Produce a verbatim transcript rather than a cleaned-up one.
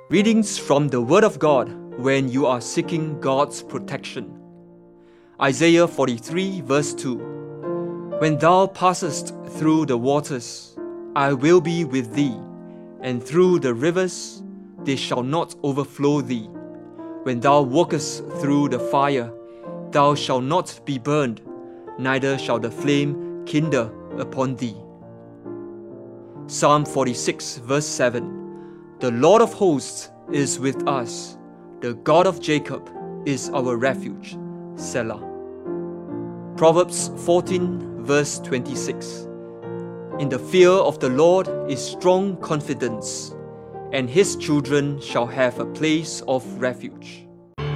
Readings from the Word of God when you are seeking God's protection. Isaiah forty-three verse two. When thou passest through the waters, I will be with thee, and through the rivers, they shall not overflow thee. When thou walkest through the fire, thou shalt not be burned, neither shall the flame kindle upon thee. Psalm forty-six verse seven. The Lord of hosts is with us. The God of Jacob is our refuge. Selah. Proverbs fourteen verse twenty-six. In the fear of the Lord is strong confidence, and his children shall have a place of refuge.